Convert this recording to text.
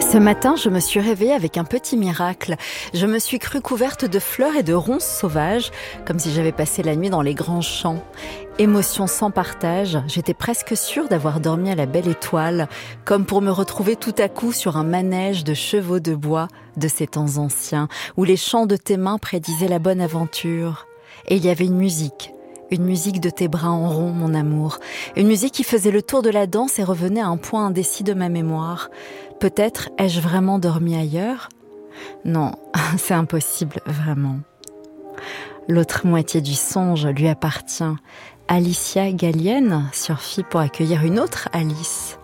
Ce matin, je me suis réveillée avec un petit miracle. Je me suis crue couverte de fleurs et de ronces sauvages, comme si j'avais passé la nuit dans les grands champs. Émotion sans partage, j'étais presque sûre d'avoir dormi à la belle étoile, comme pour me retrouver tout à coup sur un manège de chevaux de bois de ces temps anciens, où les chants de tes mains prédisaient la bonne aventure. Et il y avait une musique de tes bras en rond, mon amour. Une musique qui faisait le tour de la danse et revenait à un point indécis de ma mémoire. Peut-être ai-je vraiment dormi ailleurs ? Non, c'est impossible, vraiment. L'autre moitié du songe lui appartient. Alicia Gallienne surfit pour accueillir une autre Alice.